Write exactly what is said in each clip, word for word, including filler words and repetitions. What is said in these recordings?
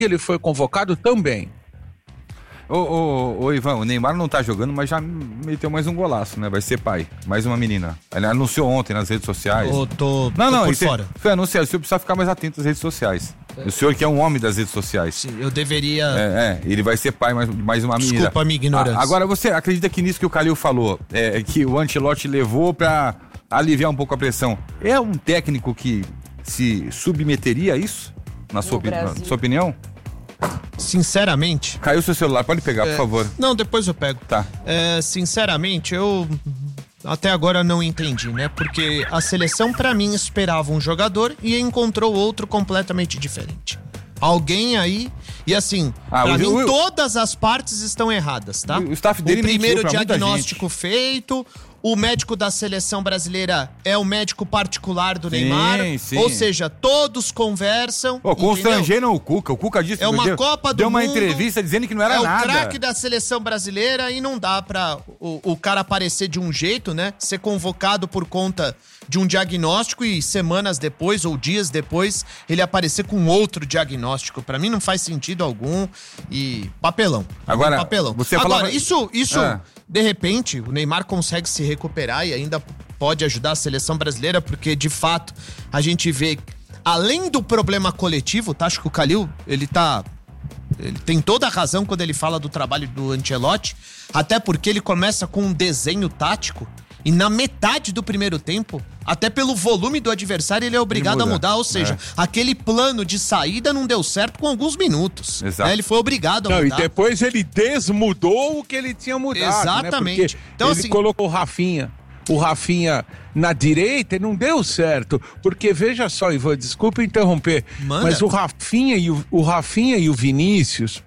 ele foi convocado também. Ô, ô, ô, Ivan, o Neymar não tá jogando, mas já meteu mais um golaço, né? Vai ser pai. Mais uma menina. Ele anunciou ontem nas redes sociais. Eu tô, não, tô não, por isso fora. Foi anunciado. O senhor precisa ficar mais atento às redes sociais. É. O senhor que é um homem das redes sociais. Sim, eu deveria... É, é ele vai ser pai, mais, mais uma menina. Desculpa a minha ignorância. A, agora, você acredita que nisso que o Calil falou, é, que o Ancelotti levou pra aliviar um pouco a pressão, é um técnico que se submeteria a isso? Na sua, opi- na sua opinião? Sinceramente... Caiu seu celular, pode pegar, é, por favor. Não, depois eu pego. Tá. É, sinceramente, eu até agora não entendi, né? Porque a seleção, pra mim, esperava um jogador e encontrou outro completamente diferente. Alguém aí... E assim, ah, pra o, mim, o, todas as partes estão erradas, tá? O, o staff dele o primeiro mentiu pra diagnóstico feito... O médico da seleção brasileira é o médico particular do sim, Neymar. Sim. Ou seja, todos conversam. Pô, constrangeram o Cuca. O Cuca disse é uma deu, Copa do deu uma Mundo, entrevista dizendo que não era é nada. É o craque da seleção brasileira e não dá pra o, o cara aparecer de um jeito, né? Ser convocado por conta de um diagnóstico e semanas depois ou dias depois ele aparecer com outro diagnóstico. Pra mim não faz sentido algum e papelão. Agora, papelão. Você Agora, falava... isso... isso é. De repente, o Neymar consegue se recuperar e ainda pode ajudar a seleção brasileira, porque, de fato, a gente vê, além do problema coletivo, tá? Acho que o Calil, ele tá... Ele tem toda a razão quando ele fala do trabalho do Ancelotti, até porque ele começa com um desenho tático e na metade do primeiro tempo, até pelo volume do adversário, ele é obrigado muda, a mudar. Ou seja, é. aquele plano de saída não deu certo com alguns minutos. Exato. Né? Ele foi obrigado a não, mudar. E depois ele desmudou o que ele tinha mudado. Exatamente. Né? Porque então, ele assim, colocou o Rafinha. O Rafinha na direita e não deu certo. Porque, veja só, Ivan, desculpa interromper, Manda. mas o Rafinha, e o, o Rafinha e o Vinícius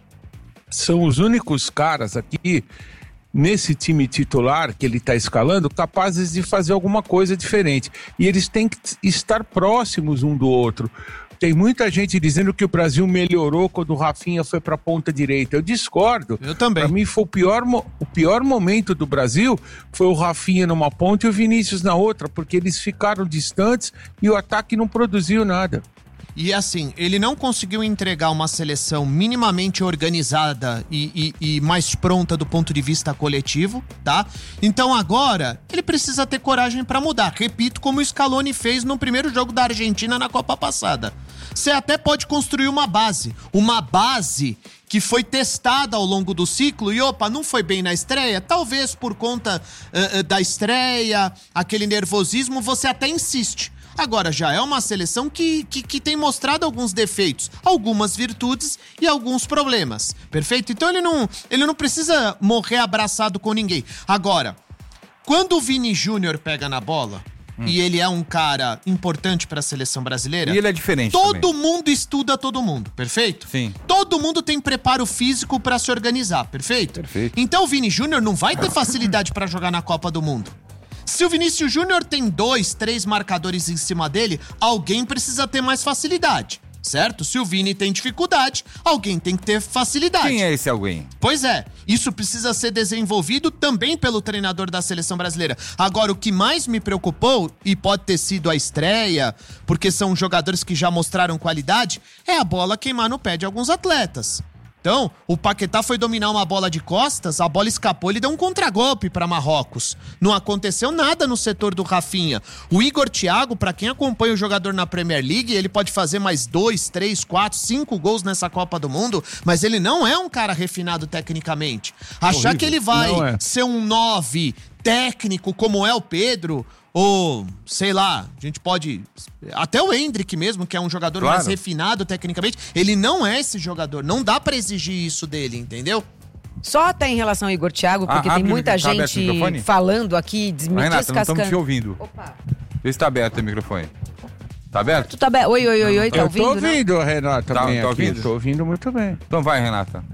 são os únicos caras aqui nesse time titular que ele está escalando, capazes de fazer alguma coisa diferente. E eles têm que estar próximos um do outro. Tem muita gente dizendo que o Brasil melhorou quando o Rafinha foi para a ponta direita. Eu discordo. Eu também. Para mim foi o pior, o pior momento do Brasil, foi o Rafinha numa ponta e o Vinícius na outra, porque eles ficaram distantes e o ataque não produziu nada. E assim, ele não conseguiu entregar uma seleção minimamente organizada e, e, e mais pronta do ponto de vista coletivo, tá? Então agora, ele precisa ter coragem pra mudar. Repito, como o Scaloni fez no primeiro jogo da Argentina na Copa passada. Você até pode construir uma base. Uma base que foi testada ao longo do ciclo e, opa, não foi bem na estreia? Talvez por conta uh, uh, da estreia, aquele nervosismo, você até insiste. Agora, já é uma seleção que, que, que tem mostrado alguns defeitos, algumas virtudes e alguns problemas, perfeito? Então ele não, ele não precisa morrer abraçado com ninguém. Agora, quando o Vini Júnior pega na bola, hum. e ele é um cara importante para a seleção brasileira... E ele é diferente Todo também. mundo estuda todo mundo, perfeito? Sim. Todo mundo tem preparo físico para se organizar, perfeito? Perfeito. Então o Vini Júnior não vai ter facilidade para jogar na Copa do Mundo. Se o Vinícius Júnior tem dois, três marcadores em cima dele, alguém precisa ter mais facilidade, certo? Se o Vini tem dificuldade, alguém tem que ter facilidade. Quem é esse alguém? Pois é, isso precisa ser desenvolvido também pelo treinador da seleção brasileira. Agora, o que mais me preocupou, e pode ter sido a estreia, porque são jogadores que já mostraram qualidade, é a bola queimar no pé de alguns atletas. Então, o Paquetá foi dominar uma bola de costas, a bola escapou, ele deu um contragolpe para Marrocos. Não aconteceu nada no setor do Rafinha. O Igor Thiago, para quem acompanha o jogador na Premier League, ele pode fazer mais dois, três, quatro, cinco gols nessa Copa do Mundo, mas ele não é um cara refinado tecnicamente. Achar Horrível. que ele vai é. ser um nove técnico como é o Pedro... Ou, sei lá, a gente pode... Até o Endrick mesmo, que é um jogador claro. mais refinado tecnicamente, ele não é esse jogador. Não dá pra exigir isso dele, entendeu? Só até em relação ao Igor Thiago, porque Ah, tem abre- muita tá aberto o gente microfone? falando aqui, des- me Renata, não descascando. estamos te ouvindo. Opa. Vê se tá aberto o microfone. Tá aberto? Tu tá bem? Oi, oi, oi, oi, tá Eu ouvindo? tô ouvindo, Renata, Tá- também tá aqui. ouvindo? Tô ouvindo muito bem. Então vai, Renata.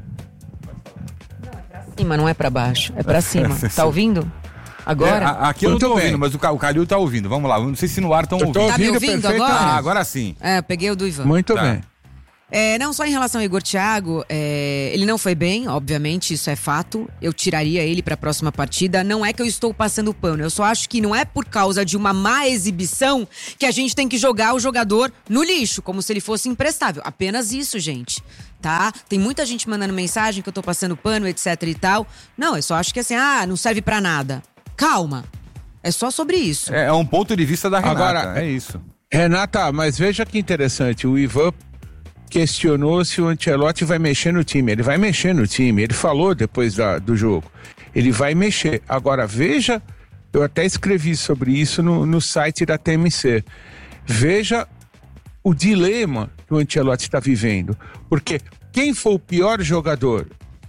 Cima, não é pra baixo, é pra cima. Tá ouvindo? Agora? É, a- aqui eu não Muito tô bem. ouvindo, mas o, Ca- o Calil tá ouvindo. Vamos lá, não sei se no ar estão Eu tô ouvindo. Tá me ouvindo ouvindo perfeitamente. agora? Ah, agora sim. É, peguei o do Ivan. Muito Tá. bem. É, não, só em relação ao Igor Thiago, é, ele não foi bem, obviamente, isso é fato. Eu tiraria ele pra próxima partida. Não é que eu estou passando pano, eu só acho que não é por causa de uma má exibição que a gente tem que jogar o jogador no lixo, como se ele fosse imprestável. Apenas isso, gente. tá? Tem muita gente mandando mensagem que eu tô passando pano, etc e tal. Não, eu só acho que assim, ah, não serve pra nada. Calma. É só sobre isso. É, é um ponto de vista da Renata, Agora, é isso. Renata, mas veja que interessante, o Ivan questionou se o Ancelotti vai mexer no time. Ele vai mexer no time, ele falou depois da, do jogo. Ele vai mexer. Agora, veja, eu até escrevi sobre isso no, no site da T M C. Veja o dilema que o Ancelotti está vivendo. Porque quem foi o pior jogador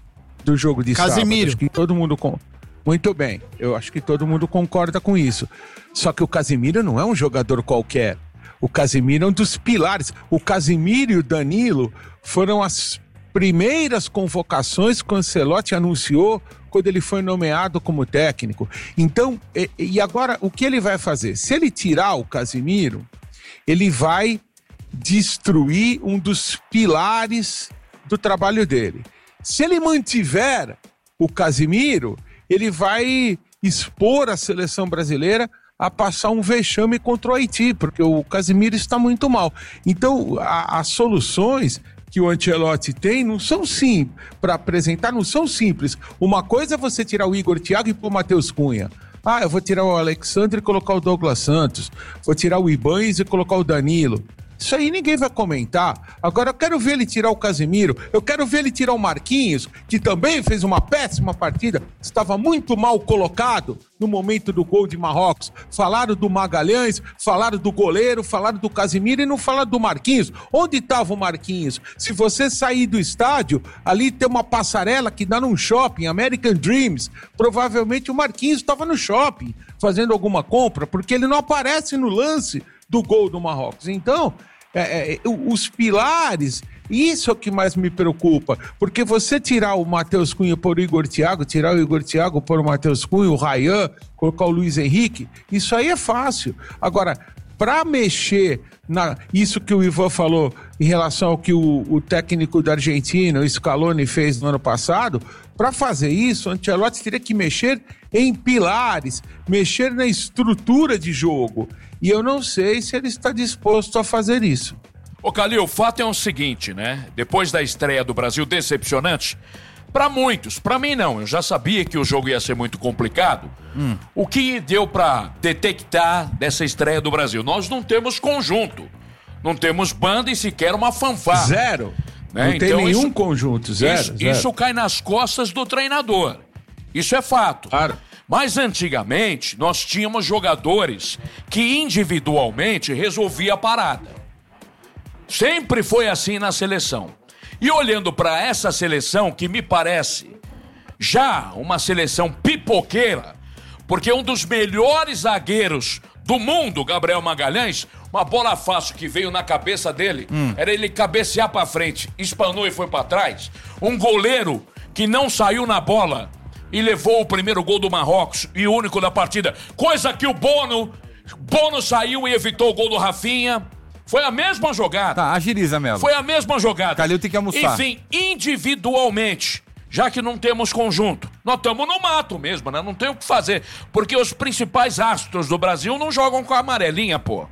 do jogo de sábado? Casemiro. Acho que todo mundo... Com... Muito bem, eu acho que todo mundo concorda com isso. Só que o Casemiro não é um jogador qualquer. O Casemiro é um dos pilares. O Casemiro e o Danilo foram as primeiras convocações que o Ancelotti anunciou quando ele foi nomeado como técnico. Então, e, e agora, o que ele vai fazer? Se ele tirar o Casemiro, ele vai destruir um dos pilares do trabalho dele. Se ele mantiver o Casemiro, ele vai expor a seleção brasileira a passar um vexame contra o Haiti, porque o Casemiro está muito mal. Então, a, as soluções que o Ancelotti tem não são simples, para apresentar não são simples. Uma coisa é você tirar o Igor Thiago e pôr o Matheus Cunha. Ah, eu vou tirar o Alexandre e colocar o Douglas Santos. Vou tirar o Ibanez e colocar o Danilo. Isso aí ninguém vai comentar. Agora eu quero ver ele tirar o Casemiro, eu quero ver ele tirar o Marquinhos, que também fez uma péssima partida, estava muito mal colocado no momento do gol de Marrocos. Falaram do Magalhães, falaram do goleiro, falaram do Casemiro e não falaram do Marquinhos. Onde estava o Marquinhos? Se você sair do estádio, ali tem uma passarela que dá num shopping, American Dreams. Provavelmente o Marquinhos estava no shopping fazendo alguma compra, porque ele não aparece no lance do gol do Marrocos. Então, é, é, os pilares, isso é o que mais me preocupa, porque você tirar o Matheus Cunha por Igor Thiago, tirar o Igor Thiago por o Matheus Cunha, o Ryan, colocar o Luiz Henrique, isso aí é fácil. Agora, para mexer na isso que o Ivan falou em relação ao que o, o técnico da Argentina, o Scaloni, fez no ano passado, para fazer isso, o Ancelotti teria que mexer em pilares, mexer na estrutura de jogo. E eu não sei se ele está disposto a fazer isso. Ô Calil, o fato é o seguinte, né? Depois da estreia do Brasil decepcionante, para muitos, para mim não, eu já sabia que o jogo ia ser muito complicado. Hum. O que deu para detectar dessa estreia do Brasil? Nós não temos conjunto, não temos banda e sequer uma fanfarra. Zero. Né? Não tem então, nenhum isso, conjunto, zero isso, zero. Isso cai nas costas do treinador. Isso é fato. Claro. Mas antigamente nós tínhamos jogadores que individualmente resolviam a parada. Sempre foi assim na seleção. E olhando para essa seleção, que me parece já uma seleção pipoqueira, porque um dos melhores zagueiros do mundo, Gabriel Magalhães, uma bola fácil que veio na cabeça dele, hum. era ele cabecear para frente, espanou e foi para trás. Um goleiro que não saiu na bola e levou o primeiro gol do Marrocos e o único da partida, coisa que o Bono, Bono saiu e evitou o gol do Rafinha. Foi a mesma jogada. Tá, agiliza, Melo. Foi a mesma jogada. Calil tem que almoçar. Enfim, individualmente, já que não temos conjunto, nós estamos no mato mesmo, né? Não tem o que fazer, porque os principais astros do Brasil não jogam com a amarelinha, pô.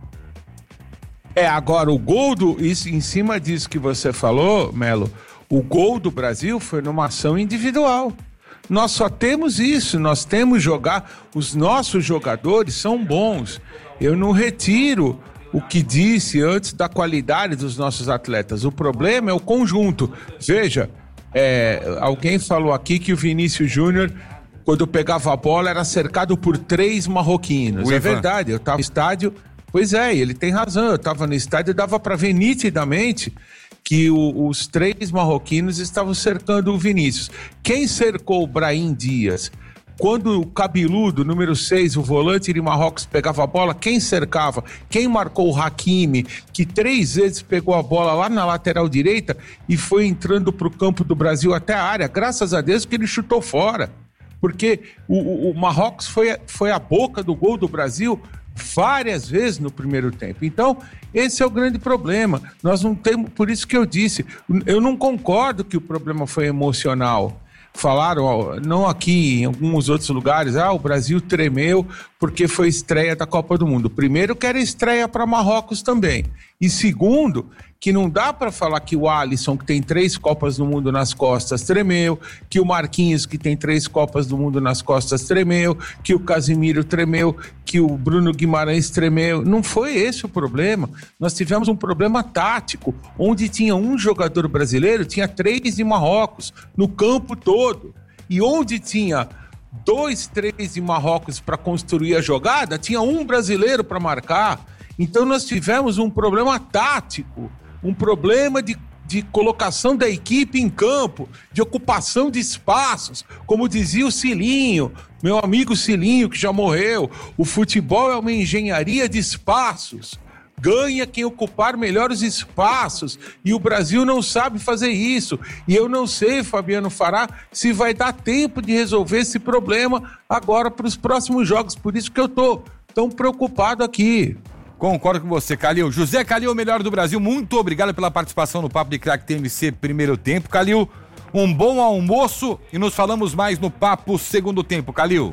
É, agora o gol do... Isso, em cima disso que você falou, Melo, o gol do Brasil foi numa ação individual. Nós só temos isso, nós temos jogar, os nossos jogadores são bons. Eu não retiro o que disse antes da qualidade dos nossos atletas. O problema é o conjunto. Veja, é, alguém falou aqui que o Vinícius Júnior, quando pegava a bola, era cercado por três marroquinos. O é Ivan. Verdade, eu estava no estádio, pois é, ele tem razão, eu estava no estádio e dava para ver nitidamente que o, os três marroquinos estavam cercando o Vinícius. Quem cercou o Brahim Dias? Quando o cabeludo, número seis, o volante de Marrocos, pegava a bola, quem cercava? Quem marcou o Hakimi, que três vezes pegou a bola lá na lateral direita e foi entrando para o campo do Brasil até a área, graças a Deus que ele chutou fora. Porque o, o, o Marrocos foi, foi a boca do gol do Brasil várias vezes no primeiro tempo. Então, esse é o grande problema. Nós não temos, por isso que eu disse, eu não concordo que o problema foi emocional. Falaram, não aqui, em alguns outros lugares, ah, o Brasil tremeu porque foi estreia da Copa do Mundo. Primeiro, que era estreia para Marrocos também. E segundo, que não dá para falar que o Alisson, que tem três Copas do Mundo nas costas, tremeu, que o Marquinhos, que tem três Copas do Mundo nas costas, tremeu, que o Casimiro tremeu, que o Bruno Guimarães tremeu. Não foi esse o problema. Nós tivemos um problema tático, onde tinha um jogador brasileiro, tinha três de Marrocos, no campo todo. E onde tinha dois, três de Marrocos para construir a jogada, tinha um brasileiro para marcar. Então nós tivemos um problema tático, um problema de, de colocação da equipe em campo, de ocupação de espaços, como dizia o Cilinho, meu amigo Cilinho, que já morreu. O futebol é uma engenharia de espaços. Ganha quem ocupar melhor os espaços, e o Brasil não sabe fazer isso. E eu não sei, Fabiano Fará, se vai dar tempo de resolver esse problema agora para os próximos jogos. Por isso que eu estou tão preocupado aqui. Concordo com você, Calil. José Calil, o melhor do Brasil, muito obrigado pela participação no Papo de Craque T M C primeiro tempo. Calil, um bom almoço e nos falamos mais no Papo segundo tempo, Calil.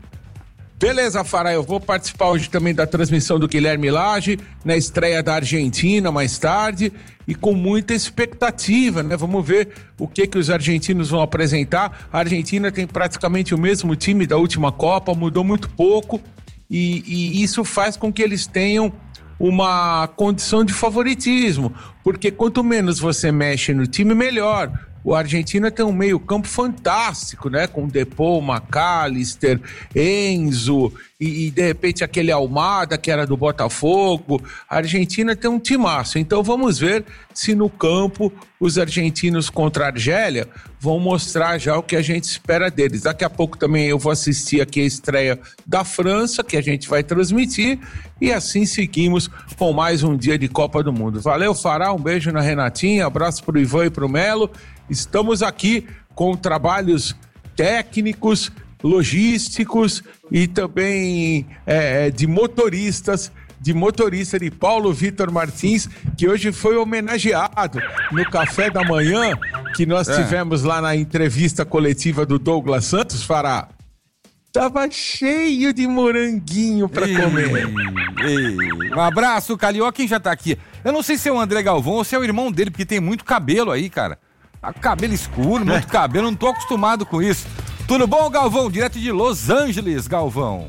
Beleza, Fará, eu vou participar hoje também da transmissão do Guilherme Lage, na estreia da Argentina mais tarde, e com muita expectativa, né? Vamos ver o que que os argentinos vão apresentar. A Argentina tem praticamente o mesmo time da última Copa, mudou muito pouco, e, e isso faz com que eles tenham uma condição de favoritismo, porque quanto menos você mexe no time, melhor. O Argentina tem um meio campo fantástico, né? Com Depou, McAllister, Enzo e, e de repente aquele Almada que era do Botafogo. A Argentina tem um timaço. Então vamos ver se no campo os argentinos contra a Argélia vão mostrar já o que a gente espera deles. Daqui a pouco também eu vou assistir aqui a estreia da França, que a gente vai transmitir, e assim seguimos com mais um dia de Copa do Mundo. Valeu, Fará, um beijo na Renatinha, abraço pro Ivan e pro Melo. Estamos aqui com trabalhos técnicos, logísticos e também é, de motoristas, de motorista de Paulo Vitor Martins, que hoje foi homenageado no café da manhã que nós é. tivemos lá na entrevista coletiva do Douglas Santos, Fará. Tava cheio de moranguinho pra ei, comer. Ei. Um abraço, Calil. Quem já tá aqui? Eu não sei se é o André Galvão ou se é o irmão dele, porque tem muito cabelo aí, cara. Cabelo escuro, muito cabelo, não tô acostumado com isso. Tudo bom, Galvão? Direto de Los Angeles, Galvão.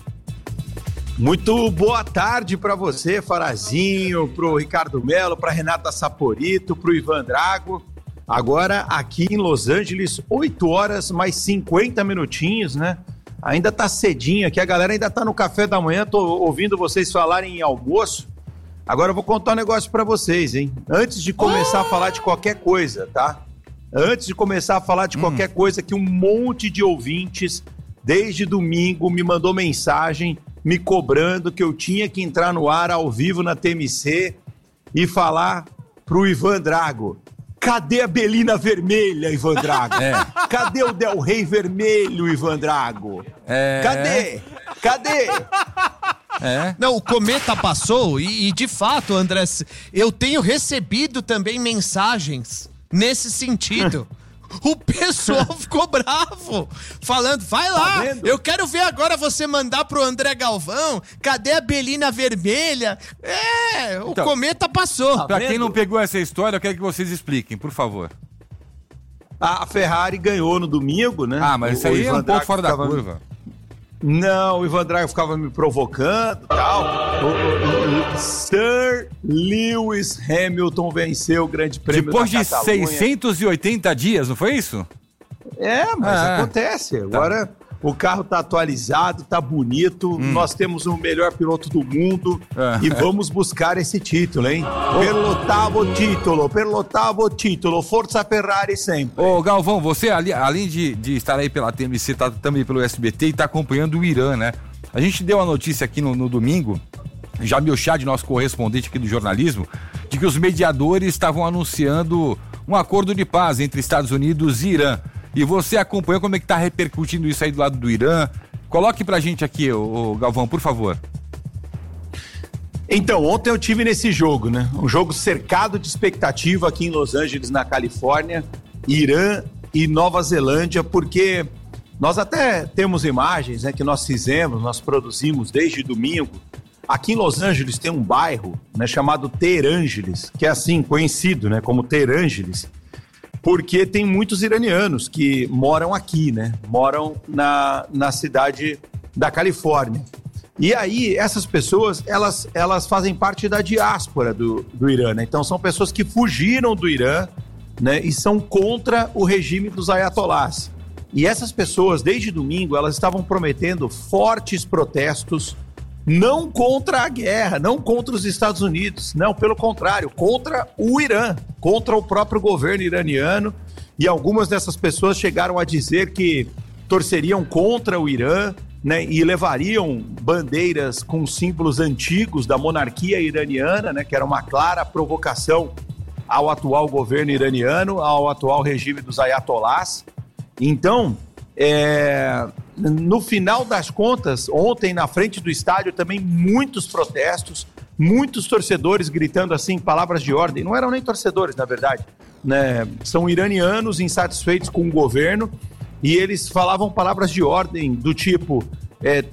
Muito boa tarde pra você, Farazinho, pro Ricardo Melo, pra Renata Saporito, pro Ivan Drago. Agora aqui em Los Angeles, oito horas mais cinquenta minutinhos, né? Ainda tá cedinho aqui, a galera ainda tá no café da manhã, tô ouvindo vocês falarem em almoço. Agora eu vou contar um negócio pra vocês, hein? Antes de começar a falar de qualquer coisa, tá? Antes de começar a falar de hum. qualquer coisa, que um monte de ouvintes, desde domingo, me mandou mensagem me cobrando que eu tinha que entrar no ar ao vivo na T M C e falar pro Ivan Drago. Cadê a Belina Vermelha, Ivan Drago? É. Cadê o Del Rey Vermelho, Ivan Drago? É. Cadê? Cadê? É. Não, o cometa passou e, e de fato, André, eu tenho recebido também mensagens nesse sentido. O pessoal ficou bravo, falando, vai lá, tá eu quero ver agora você mandar pro André Galvão, cadê a Belina Vermelha? É, o então, cometa passou. Tá pra vendo? Quem não pegou essa história, eu quero que vocês expliquem, por favor. A Ferrari ganhou no domingo, né? Ah, mas isso aí é um pouco fora da curva. Não, o Ivan Drago ficava me provocando e tal. O, o, o Sir Lewis Hamilton venceu o Grande Prêmio Depois da de Catalunha. seiscentos e oitenta dias, não foi isso? É, mas ah, acontece. Agora tá. O carro tá atualizado, tá bonito, hum. nós temos o melhor piloto do mundo ah. e vamos buscar esse título, hein? Per l'ottavo título, per l'ottavo título, Forza Ferrari sempre. Ô Galvão, você ali, além de, de estar aí pela T M C, tá também pelo S B T e tá acompanhando o Irã, né? A gente deu a notícia aqui no, no domingo, Jamil Chad, nosso correspondente aqui do jornalismo, de que os mediadores estavam anunciando um acordo de paz entre Estados Unidos e Irã. E você acompanhou como é que tá repercutindo isso aí do lado do Irã? Coloque pra gente aqui, ô, ô, Galvão, por favor. Então, ontem eu tive nesse jogo, né? Um jogo cercado de expectativa aqui em Los Angeles, na Califórnia, Irã e Nova Zelândia, porque nós até temos imagens, né, que nós fizemos, nós produzimos desde domingo, Aqui em Los Angeles tem um bairro, né, chamado Terângeles, que é assim, conhecido, né, como Terângeles, porque tem muitos iranianos que moram aqui, né? Moram na, na cidade da Califórnia. E aí, essas pessoas, elas, elas fazem parte da diáspora do, do Irã, né? Então, são pessoas que fugiram do Irã, né, e são contra o regime dos ayatolás. E essas pessoas, desde domingo, elas estavam prometendo fortes protestos, não contra a guerra, não contra os Estados Unidos, não, pelo contrário, contra o Irã, contra o próprio governo iraniano. E algumas dessas pessoas chegaram a dizer que torceriam contra o Irã, né, e levariam bandeiras com símbolos antigos da monarquia iraniana, né, que era uma clara provocação ao atual governo iraniano, ao atual regime dos ayatolás. Então, é, no final das contas, ontem na frente do estádio também muitos protestos, muitos torcedores gritando assim, palavras de ordem. Não eram nem torcedores, na verdade, né? São iranianos insatisfeitos com o governo e eles falavam palavras de ordem do tipo, é,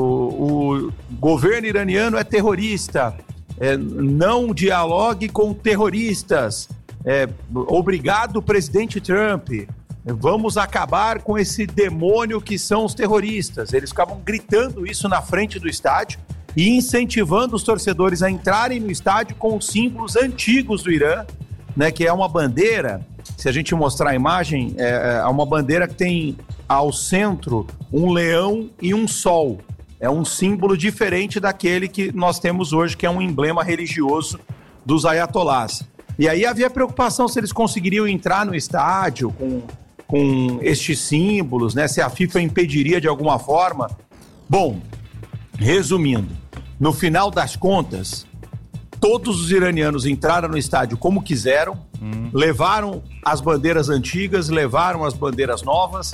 o, o governo iraniano é terrorista, é, não dialogue com terroristas, é, obrigado presidente Trump, vamos acabar com esse demônio que são os terroristas. Eles ficavam gritando isso na frente do estádio e incentivando os torcedores a entrarem no estádio com os símbolos antigos do Irã, né, que é uma bandeira, se a gente mostrar a imagem, é, é uma bandeira que tem ao centro um leão e um sol. É um símbolo diferente daquele que nós temos hoje, que é um emblema religioso dos ayatolás. E aí havia preocupação se eles conseguiriam entrar no estádio com, com estes símbolos, né? Se a FIFA impediria de alguma forma. Bom, resumindo, no final das contas, todos os iranianos entraram no estádio como quiseram, hum. levaram as bandeiras antigas, levaram as bandeiras novas,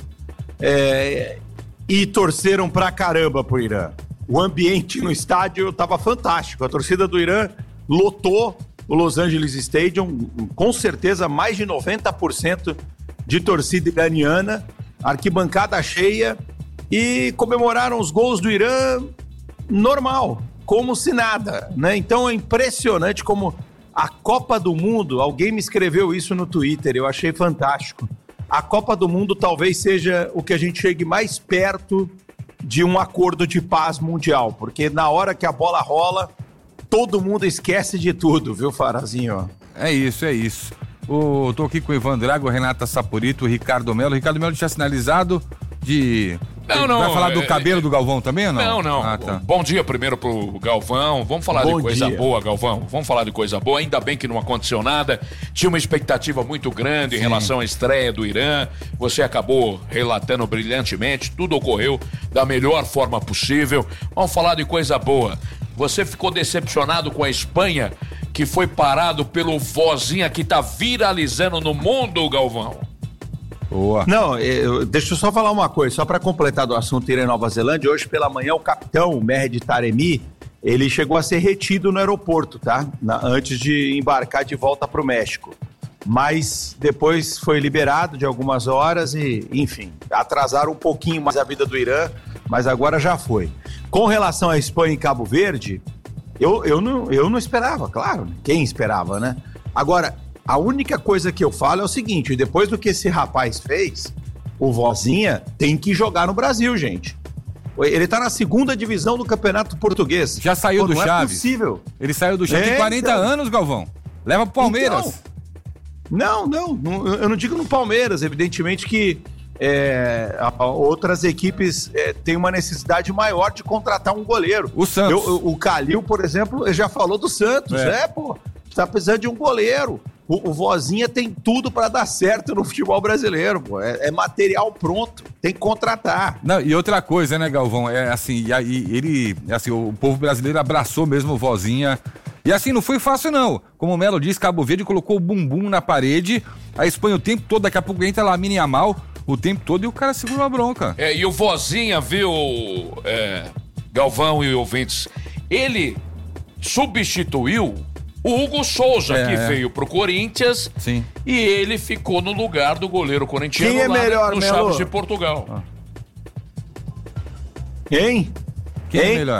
é, e torceram pra caramba pro Irã. O ambiente no estádio estava fantástico. A torcida do Irã lotou o Los Angeles Stadium, com certeza mais de noventa por cento de torcida iraniana, arquibancada cheia, e comemoraram os gols do Irã normal, como se nada, né? Então é impressionante como a Copa do Mundo, alguém me escreveu isso no Twitter, eu achei fantástico. A Copa do Mundo talvez seja o que a gente chegue mais perto de um acordo de paz mundial, porque na hora que a bola rola, todo mundo esquece de tudo, viu, Farazinho? É isso, é isso. O, tô aqui com o Ivan Drago, Renata Saporito, o Ricardo Melo. O Ricardo Melo tinha sinalizado de... Não, não. Vai falar do é, cabelo é, do Galvão também ou não? Não, não. Ah, tá. Bom dia primeiro pro Galvão. Vamos falar Bom de coisa dia. boa, Galvão. Vamos falar de coisa boa. Ainda bem que não aconteceu nada. Tinha uma expectativa muito grande Sim. em relação à estreia do Irã. Você acabou relatando brilhantemente. Tudo ocorreu da melhor forma possível. Vamos falar de coisa boa. Você ficou decepcionado com a Espanha, que foi parado pelo Vozinha que tá viralizando no mundo, Galvão? Boa. Não, eu, deixa eu só falar uma coisa, só para completar do assunto Irã e Nova Zelândia. Hoje pela manhã o capitão, o Mehdi Taremi, ele chegou a ser retido no aeroporto, tá? Na, antes de embarcar de volta para o México. Mas depois foi liberado de algumas horas e, enfim, atrasaram um pouquinho mais a vida do Irã, mas agora já foi. Com relação à Espanha e Cabo Verde, eu, eu, não, eu não esperava, claro, quem esperava, né? Agora, a única coisa que eu falo é o seguinte, depois do que esse rapaz fez, o Vozinha tem que jogar no Brasil, gente. Ele tá na segunda divisão do Campeonato Português. Já saiu Pô, do não Chaves. É possível. Ele saiu do Chaves É, tem quarenta então. anos, Galvão. Leva pro Palmeiras. Então, não, não, não, eu não digo no Palmeiras, evidentemente que é, a, a, outras equipes é, têm uma necessidade maior de contratar um goleiro. O Santos. Eu, eu, o Calil, por exemplo, ele já falou do Santos, é, é pô, tá precisando de um goleiro. O, o Vozinha tem tudo pra dar certo no futebol brasileiro, pô. É, é material pronto, tem que contratar. Não, e outra coisa, né, Galvão? É assim, e aí ele, assim, o povo brasileiro abraçou mesmo o Vozinha. E assim, não foi fácil não. Como o Melo disse, Cabo Verde colocou o bumbum na parede, a Espanha o tempo todo, daqui a pouco entra lá a Lamine Yamal, o tempo todo, e o cara segura a bronca. É, e o Vozinha, viu, é, Galvão e ouvintes, ele substituiu o Hugo Souza, é, que é. veio pro Corinthians. Sim. E ele ficou no lugar do goleiro corintiano. Quem é lá melhor, no Melo? Chaves de Portugal. Ah. Quem? Quem Hein? é melhor?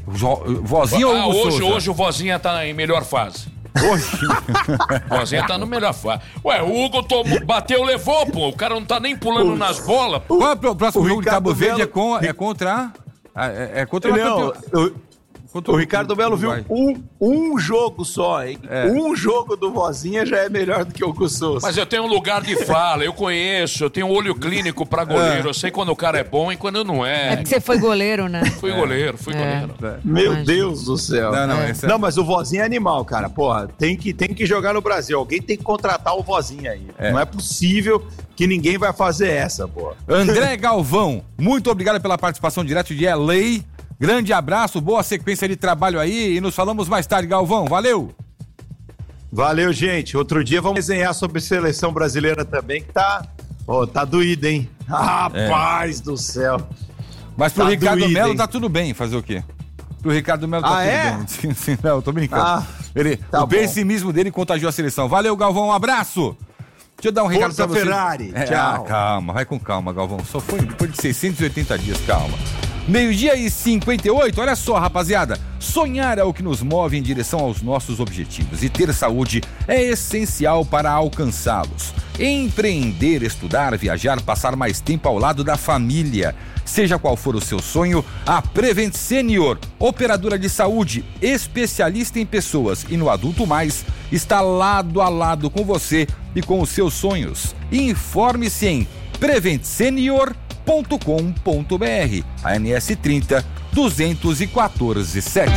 Jo... Vozinha ah, ou Hugo hoje, Souza? hoje o Vozinha tá em melhor fase. Hoje? Vozinha tá no melhor fase. Ué, o Hugo tomou, bateu, levou, pô. O cara não tá nem pulando o... nas bolas. Qual é o próximo o jogo de Cabo Verde? Melo... É, com, é contra... É, é contra não, a campeão... O, o Ricardo Melo viu um, um jogo só, hein? É. Um jogo do Vozinha já é melhor do que o Hugo Souza. Mas eu tenho um lugar de fala, eu conheço, eu tenho um olho clínico pra goleiro. É. Eu sei quando o cara é bom e quando não é. É porque você foi goleiro, né? Fui é. goleiro, fui é. goleiro. É. Meu Imagina. Deus do céu. Não, não, é. não, mas o Vozinha é animal, cara. Porra, tem que, tem que jogar no Brasil. Alguém tem que contratar o Vozinha aí. É. Não é possível que ninguém vai fazer essa, pô. André Galvão, muito obrigado pela participação direto de L A. Grande abraço, boa sequência de trabalho aí e nos falamos mais tarde, Galvão. Valeu! Valeu, gente. Outro dia vamos desenhar sobre seleção brasileira também, que tá, oh, tá doído, hein? Rapaz é. do céu. Mas pro tá Ricardo Melo tá tudo bem, fazer o quê? Pro Ricardo Melo tá ah, tudo é? bem. Sim, sim, não, tô brincando. Ah, Ele, tá o pessimismo dele contagiou a seleção. Valeu, Galvão, um abraço! Deixa eu dar um recado Força pra você. Ferrari, é, tchau. Ah, calma, vai com calma, Galvão. Só foi depois de seiscentos e oitenta dias, calma. Meio-dia e cinquenta e oito, olha só, rapaziada. Sonhar é o que nos move em direção aos nossos objetivos e ter saúde é essencial para alcançá-los. Empreender, estudar, viajar, passar mais tempo ao lado da família. Seja qual for o seu sonho, a Prevent Senior, operadora de saúde, especialista em pessoas e no Adulto Mais, está lado a lado com você e com os seus sonhos. Informe-se em prevent senior ponto com ponto b r, A N S trinta, duzentos e quatorze, sete.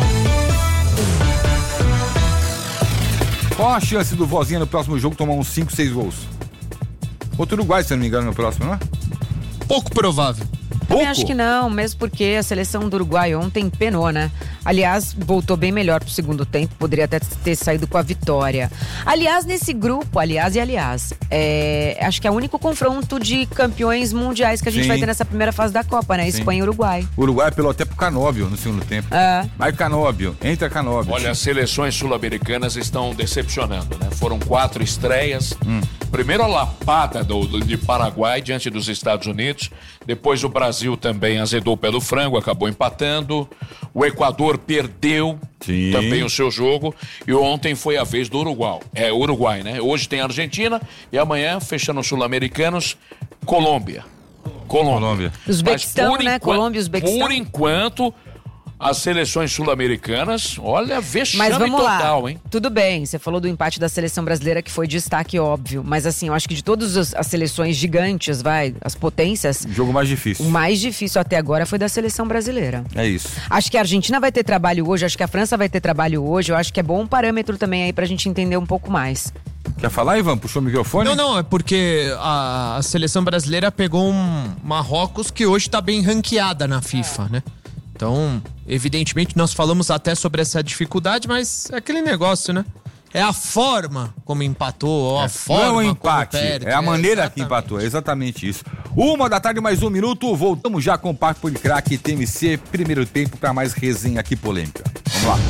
Qual a chance do Vozinha no próximo jogo tomar uns cinco, seis gols? Outro Uruguai, se eu não me engano, no próximo, não é? Pouco provável. Eu acho que não, mesmo porque a seleção do Uruguai ontem penou, né? Aliás, voltou bem melhor pro segundo tempo, poderia até ter saído com a vitória. Aliás, nesse grupo, aliás e aliás, é, acho que é o único confronto de campeões mundiais que a gente Sim. vai ter nessa primeira fase da Copa, né? Sim. Espanha e Uruguai. O Uruguai apelou até pro Canóbio no segundo tempo. É. Vai Canóbio, entra Canóbio. Olha, as seleções sul-americanas estão decepcionando, né? Foram quatro estreias. Hum. Primeiro a lapada do, do, de Paraguai diante dos Estados Unidos. Depois o Brasil também azedou pelo frango, acabou empatando. O Equador perdeu Sim. também o seu jogo. E ontem foi a vez do Uruguai. É, Uruguai, né? Hoje tem a Argentina e amanhã, fechando os sul-americanos, Colômbia. Colômbia. Colômbia. Uzbequistão, né? Enquanto, Colômbia e Uzbequistão. Por enquanto, as seleções sul-americanas, olha, vexame mas vamos total, lá. hein? Tudo bem, você falou do empate da seleção brasileira, que foi destaque óbvio. Mas assim, eu acho que de todas as seleções gigantes, vai, as potências... O jogo mais difícil. O mais difícil até agora foi da seleção brasileira. É isso. Acho que a Argentina vai ter trabalho hoje, acho que a França vai ter trabalho hoje. Eu acho que é bom um parâmetro também aí pra gente entender um pouco mais. Quer falar, Ivan? Puxou o microfone? Não, não, é porque a, a seleção brasileira pegou um Marrocos que hoje tá bem ranqueada na FIFA, né? Então, evidentemente, nós falamos até sobre essa dificuldade, mas é aquele negócio, né? É a forma como empatou, ou a é, forma não é o empate, como perde. É a maneira é que empatou, é exatamente isso. Uma da tarde, mais um minuto, voltamos já com o Papo de Craque T M C, primeiro tempo para mais resenha aqui polêmica. Vamos lá.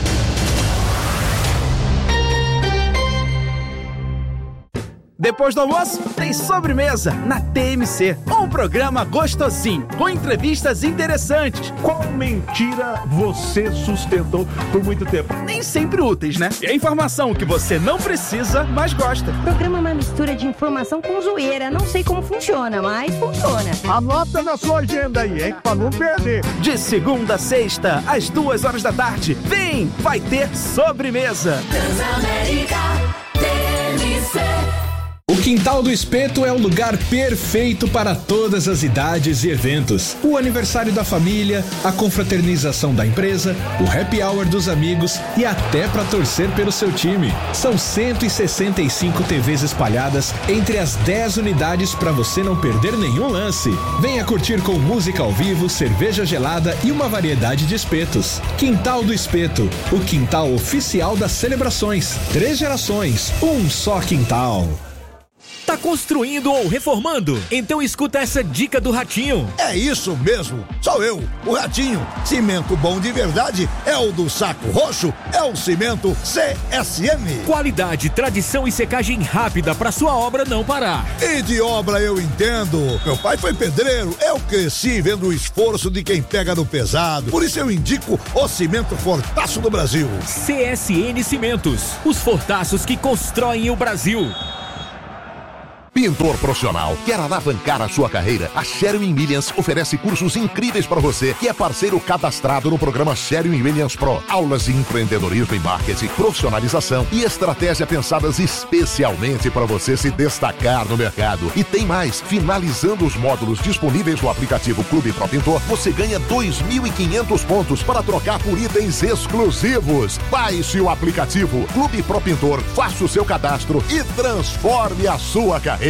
Depois do almoço, tem sobremesa na T M C. Um programa gostosinho, com entrevistas interessantes. Qual mentira você sustentou por muito tempo? Nem sempre úteis, né? É informação que você não precisa, mas gosta. O programa é uma mistura de informação com zoeira. Não sei como funciona, mas funciona. Anota na sua agenda aí, hein? Pra não perder. De segunda a sexta, às duas horas da tarde. Vem, vai ter sobremesa. Transamérica T M C. O Quintal do Espeto é o lugar perfeito para todas as idades e eventos. O aniversário da família, a confraternização da empresa, o happy hour dos amigos e até para torcer pelo seu time. São cento e sessenta e cinco T Vs espalhadas entre as dez unidades para você não perder nenhum lance. Venha curtir com música ao vivo, cerveja gelada e uma variedade de espetos. Quintal do Espeto, o quintal oficial das celebrações. Três gerações, um só quintal. Tá construindo ou reformando? Então escuta essa dica do Ratinho. É isso mesmo, sou eu, o Ratinho. Cimento bom de verdade é o do Saco Roxo, é o cimento C S M. Qualidade, tradição e secagem rápida pra sua obra não parar. E de obra eu entendo. Meu pai foi pedreiro, eu cresci vendo o esforço de quem pega no pesado. Por isso eu indico o cimento Fortaço do Brasil. C S N Cimentos, os fortaços que constroem o Brasil. Pintor profissional, quer alavancar a sua carreira? A Sherwin Williams oferece cursos incríveis para você, que é parceiro cadastrado no programa Sherwin Williams Pro. Aulas de empreendedorismo e marketing, profissionalização e estratégia pensadas especialmente para você se destacar no mercado. E tem mais, finalizando os módulos disponíveis no aplicativo Clube Pro Pintor, você ganha dois mil e quinhentos pontos para trocar por itens exclusivos. Baixe o aplicativo Clube Pro Pintor, faça o seu cadastro e transforme a sua carreira.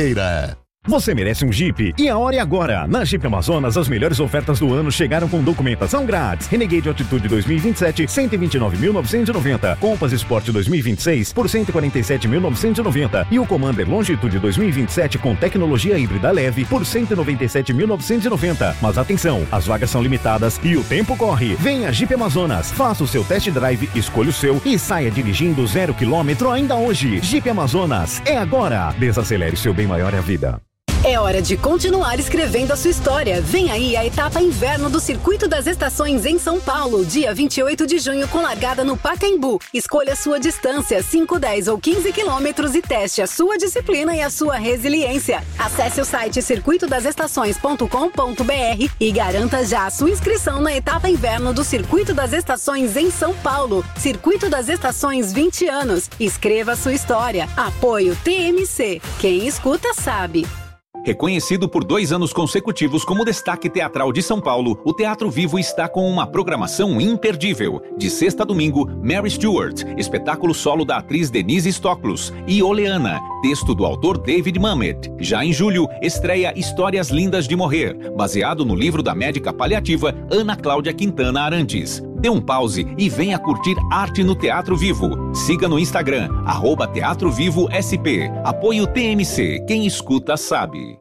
Você merece um Jeep e a hora é agora. Na Jeep Amazonas, as melhores ofertas do ano chegaram com documentação grátis. Renegade Altitude dois mil e vinte e sete, cento e vinte e nove mil novecentos e noventa. Compass Sport dois mil e vinte e seis por cento e quarenta e sete mil novecentos e noventa. E o Commander Longitude dois mil e vinte e sete com tecnologia híbrida leve por cento e noventa e sete mil novecentos e noventa. Mas atenção, as vagas são limitadas e o tempo corre. Venha Jeep Amazonas, faça o seu test drive, escolha o seu e saia dirigindo zero quilômetro ainda hoje. Jeep Amazonas, é agora. Desacelere, seu bem maior é a vida. É hora de continuar escrevendo a sua história. Vem aí a etapa inverno do Circuito das Estações em São Paulo, dia vinte e oito de junho, com largada no Pacaembu. Escolha a sua distância, cinco, dez ou quinze quilômetros e teste a sua disciplina e a sua resiliência. Acesse o site circuito das estações ponto com ponto b r e garanta já a sua inscrição na etapa inverno do Circuito das Estações em São Paulo. Circuito das Estações, vinte anos. Escreva a sua história. Apoio T M C. Quem escuta sabe. Reconhecido por dois anos consecutivos como destaque teatral de São Paulo, o Teatro Vivo está com uma programação imperdível. De sexta a domingo, Mary Stuart, espetáculo solo da atriz Denise Stoklos, e Oleana, texto do autor David Mamet. Já em julho, estreia Histórias Lindas de Morrer, baseado no livro da médica paliativa Ana Cláudia Quintana Arantes. Dê um pause e venha curtir arte no Teatro Vivo. Siga no Instagram, arroba Teatro Vivo S P. Apoio T M C. Quem escuta sabe.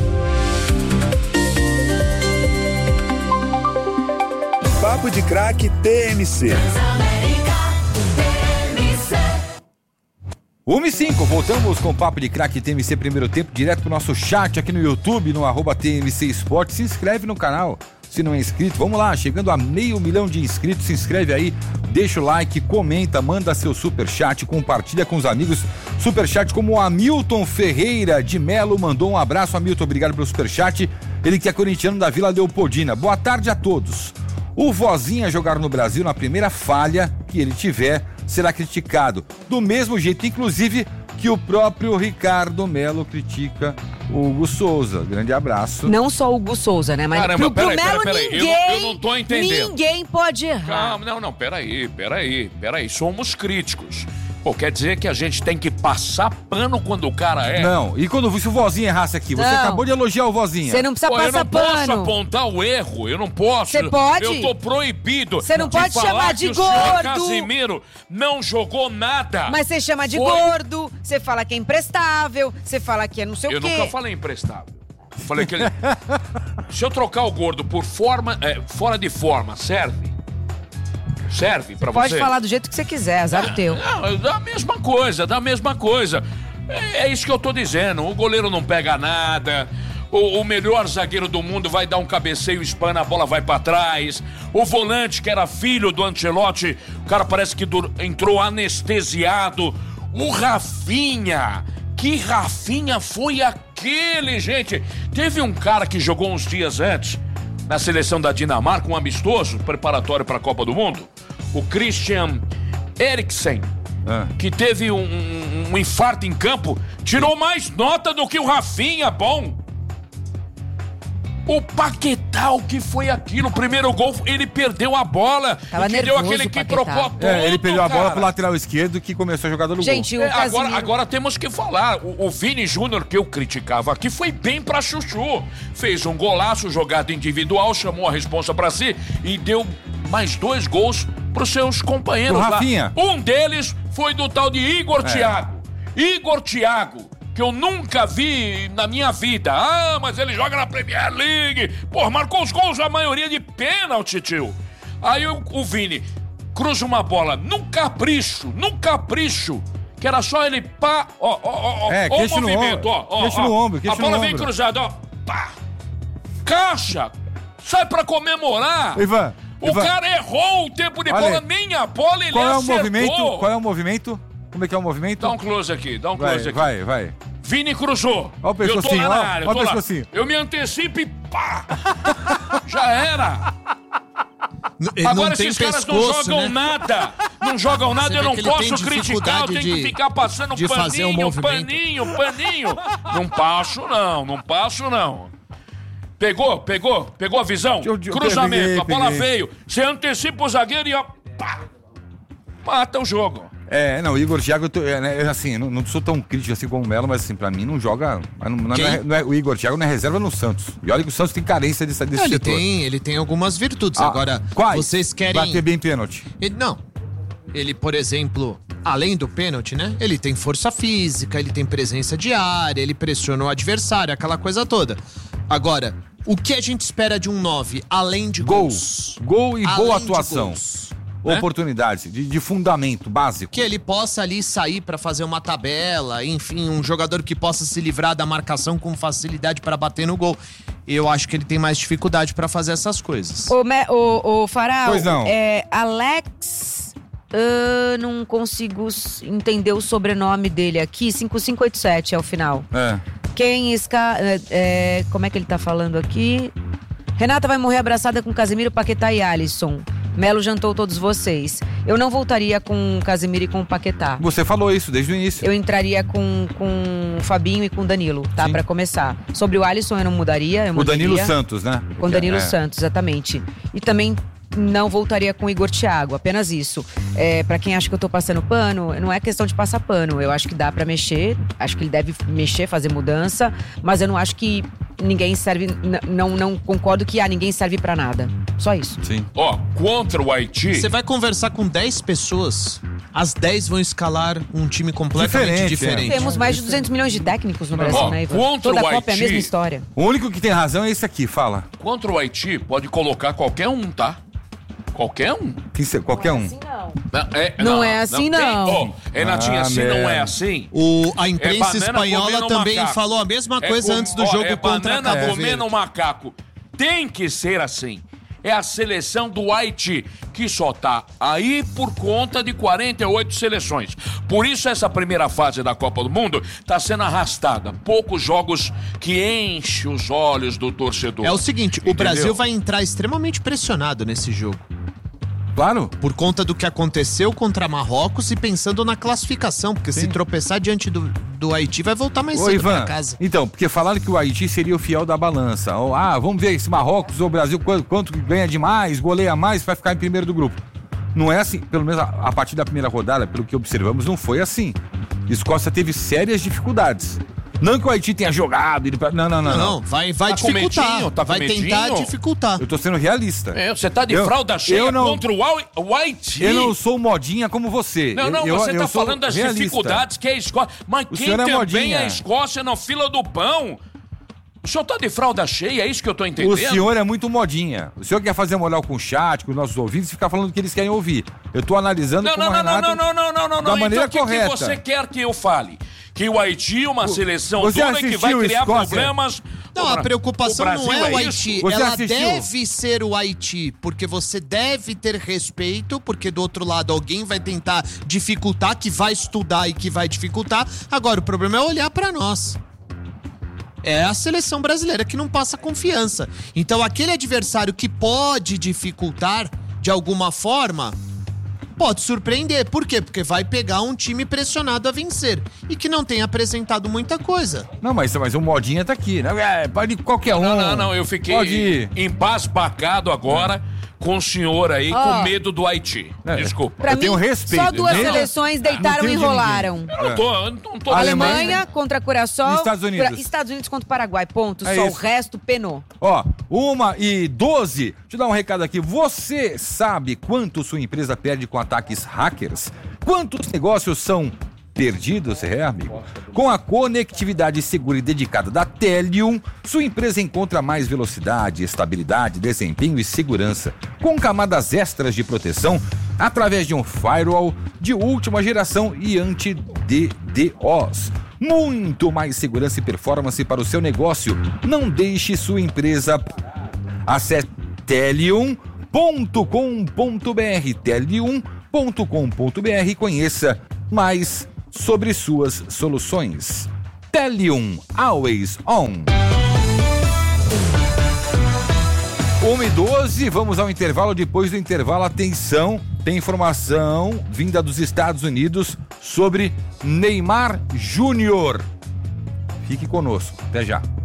Papo de Craque T M C. uma e cinco, voltamos com o Papo de Craque T M C primeiro tempo, direto pro nosso chat aqui no YouTube, no arroba T M C Esporte. Se inscreve no canal, se não é inscrito, vamos lá, chegando a meio milhão de inscritos, se inscreve aí, deixa o like, comenta, manda seu superchat, compartilha com os amigos. Superchat como o Hamilton Ferreira de Melo mandou um abraço. Hamilton, obrigado pelo superchat. Ele que é corintiano da Vila Leopoldina. Boa tarde a todos. O Vozinha jogar no Brasil, na primeira falha que ele tiver, será criticado. Do mesmo jeito, inclusive, que o próprio Ricardo Melo critica o Hugo Souza. Grande abraço. Não só o Hugo Souza, né? Mas Caramba, pro, pro peraí, Melo peraí, peraí. ninguém, Eu, não- eu não tô entendendo. ninguém pode errar. Calma, não, não, peraí, peraí, peraí. Somos críticos. Pô, quer dizer que a gente tem que passar pano quando o cara é? Não, e quando se o Vozinha errasse aqui? Você Não. acabou de elogiar o Vozinha. Você não precisa Pô, passar eu não posso pano. apontar o erro, eu não posso. Você pode? Eu tô proibido. Você não de pode falar chamar de que o senhor gordo. Casimiro não jogou nada. Mas você chama de Foi- gordo, você fala que é imprestável, você fala que é não sei Eu o quê. nunca falei imprestável. Falei que ele... Se eu trocar o gordo por forma, é, fora de forma, serve? Serve pra Pode você? falar do jeito que você quiser, azar o teu. Não, é da mesma coisa, da mesma coisa. É, é isso que eu tô dizendo. O goleiro não pega nada. O, o melhor zagueiro do mundo vai dar um cabeceio, espana, a bola vai pra trás. O volante, que era filho do Ancelotti, o cara parece que dur- entrou anestesiado. O Rafinha, que Rafinha foi aquele, gente? Teve um cara que jogou uns dias antes na seleção da Dinamarca, um amistoso preparatório para a Copa do Mundo, o Christian Eriksen, Ah. que teve um, um- um infarto em campo, tirou mais nota do que o Rafinha, bom. O Paquetá, o que foi aquilo? O primeiro gol, ele perdeu a bola. Tava o que deu nervoso aquele o que Paquetá. trocou tudo, É, ele perdeu a bola cara. pro lateral esquerdo que começou a jogar no Gente, gol. o É, agora, Casimiro- agora temos que falar. O, o Vini Júnior, que eu criticava aqui, foi bem pra Chuchu. Fez um golaço, jogada individual, chamou a responsa pra si e deu mais dois gols pros seus companheiros Pro lá. Rafinha. Um deles foi do tal de Igor É. Thiago. Igor Thiago, que eu nunca vi na minha vida. Ah, mas ele joga na Premier League. Pô, marcou os gols, a maioria de pênalti, tio. Aí o, o Vini cruza uma bola num capricho, num capricho, que era só ele pá, ó, ó, ó, é, ó o movimento, ó, ó, queixo ó. no ombro, queixo a bola no vem ombro. cruzada, ó, pá, caixa, sai pra comemorar. Ivan, o Ivan, cara errou o tempo de olha, bola, nem a bola ele qual é o acertou. movimento? Qual é o movimento? Como é que é o movimento? Dá um close aqui, dá um vai, close aqui. Vai, vai. Vini cruzou. Olha o pescocinho, eu tô lá na ó, área, ó eu o tô lá. pescocinho. Eu me antecipo e pá, já era. Ele Agora não tem esses caras pescoço, não jogam né? nada. Não jogam nada, Você eu vê não que ele posso tem criticar, eu dificuldade tenho que de- ficar passando de fazer um paninho, movimento. paninho, paninho. Não passo não, não passo não. Pegou, pegou, pegou a visão? Eu- eu Cruzamento, peguei, a bola peguei. veio. Você antecipa o zagueiro e ó, pá, mata o jogo. É, não, o Igor Thiago, eu tô, é, né, eu, assim, não, não sou tão crítico assim como o Melo, mas assim, pra mim não joga. Não, não Quem? é, não é- o Igor Thiago não é reserva no Santos. E olha que o Santos tem carência desse, desse Não, ele setor. tem, ele tem algumas virtudes. Ah, Agora, quais? vocês querem... Bater bem pênalti. Ele, não. Ele, por exemplo, além do pênalti, né? Ele tem força física, ele tem presença de área, ele pressiona o adversário, aquela coisa toda. Agora, o que a gente espera de um nove, além de gols? Gol e Além boa de atuação. gols, né? Oportunidade, de, de fundamento básico. Que ele possa ali sair pra fazer uma tabela, enfim, um jogador que possa se livrar da marcação com facilidade pra bater no gol. Eu acho que ele tem mais dificuldade pra fazer essas coisas. Ô, Me- ô, ô, Farol, Pois não. é Alex... ah, não consigo s- entender o sobrenome dele aqui. cinco cinco oito sete é o final. É. Quem esca... é, é, como é que ele tá falando aqui? Renata vai morrer abraçada com Casemiro, Paquetá e Alisson. Melo jantou todos vocês. Eu não voltaria com Casemiro e com Paquetá. Você falou isso desde o início. Eu entraria com, com o Fabinho e com o Danilo, tá? Pra começar. Sobre o Alisson eu não mudaria. Eu O Danilo manteria. Santos, né? Com o Danilo É. Santos, exatamente. E também não voltaria com o Igor Thiago, apenas isso. É, para quem acha que eu tô passando pano, não é questão de passar pano. Eu acho que dá pra mexer, acho que ele deve mexer, fazer mudança, mas eu não acho que ninguém serve, n- não, não concordo que ah, ninguém serve pra nada. Só isso. Sim. Ó, contra o Haiti... Você vai conversar com dez pessoas, as dez vão escalar um time completamente Diferente, diferente. Temos mais de duzentos milhões de técnicos no Brasil, Ó, né, Ivan? contra Toda o a Copa é a Haiti- mesma história. O único que tem razão é esse aqui, fala. Contra o Haiti, pode colocar qualquer um, tá? Qualquer um. Quem se- qualquer um. Não é, Não é assim, não. Tem- ó, Renatinha, Ah, assim não é merda. assim. O, a imprensa É banana espanhola comendo também macaco. falou a mesma É coisa com- antes do ó, jogo é contra banana Cabo comendo Verde. macaco. Tem que ser assim. É a seleção do Haiti, que só tá aí por conta de quarenta e oito seleções. Por isso essa primeira fase da Copa do Mundo tá sendo arrastada. Poucos jogos que enchem os olhos do torcedor. É o seguinte, o Entendeu? Brasil vai entrar extremamente pressionado nesse jogo. Claro. Por conta do que aconteceu contra Marrocos e pensando na classificação, porque se tropeçar diante do, do Haiti vai voltar mais Ô, cedo Ivan, pra casa. então, porque falaram que o Haiti seria o fiel da balança. Ou, ah, vamos ver esse Marrocos ou o Brasil quanto, quanto ganha demais, goleia mais, vai ficar em primeiro do grupo. Não é assim, pelo menos a, a partir da primeira rodada, pelo que observamos, não foi assim. Escócia teve sérias dificuldades. Não que o Haiti tenha jogado, ele... não, não, não, Não, não. vai, vai Tá com dificultar. medinho? Tá com vai tentar medinho? dificultar. Eu tô sendo realista. É, você tá de Eu- fralda cheia eu não- contra o Hau- o Haiti. Eu não sou modinha como você. Não, não, eu, você eu tá sou falando das realista. dificuldades que é a Escócia. Mas O quem senhor é também modinha. é a Escócia na fila do pão? O senhor tá de fralda cheia, é isso que eu tô entendendo? O senhor é muito modinha. O senhor quer fazer moral com o chat, com os nossos ouvintes e ficar falando o que eles querem ouvir. Eu tô analisando Não, como não, a não, Renata não, não, não, não, não, da não. maneira Então o que, que correta. você quer que eu fale? Que o Haiti é uma seleção você dura que vai assistiu criar Escócia? problemas. Não, O a Bra- preocupação o Brasil não é o isso? Haiti. Você Ela assistiu? deve ser o Haiti, porque você deve ter respeito, porque do outro lado alguém vai tentar dificultar, que vai estudar e que vai dificultar. Agora, o problema é olhar pra nós. É a seleção brasileira que não passa confiança. Então, aquele adversário que pode dificultar de alguma forma, pode surpreender. Por quê? Porque vai pegar um time pressionado a vencer e que não tem apresentado muita coisa. Não, mas, mas o modinha tá aqui, né? É, pode ir qualquer um. Não, não, não, eu fiquei Pode ir. embasbacado agora com o senhor aí Ó. com medo do Haiti. Desculpa. Pra Eu mim, tenho respeito. só duas Nem- seleções deitaram não e tenho de enrolaram. ninguém. Eu não tô, eu não tô Alemanha, Alemanha contra Curaçao. e Estados Unidos. Pra- Estados Unidos contra o Paraguai, ponto. É Só isso. o resto penou. Ó, uma e doze. Deixa eu dar um recado aqui. Você sabe quanto sua empresa perde com ataques hackers? Quantos negócios são Perdidos, é, amigo? Com a conectividade segura e dedicada da Telium, sua empresa encontra mais velocidade, estabilidade, desempenho e segurança, com camadas extras de proteção através de um firewall de última geração e anti-D DoS. Muito mais segurança e performance para o seu negócio. Não deixe sua empresa... Acesse telium ponto com ponto br, telium ponto com ponto br e conheça mais sobre suas soluções. Telium, always on. uma e doze, vamos ao intervalo. Depois do intervalo, atenção, tem informação vinda dos Estados Unidos sobre Neymar Júnior. Fique conosco, até já.